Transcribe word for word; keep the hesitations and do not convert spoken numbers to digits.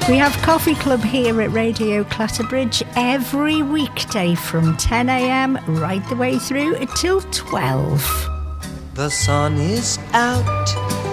We have Coffee Club here at Radio Clatterbridge every weekday from ten a.m. right the way through until twelve. The sun is out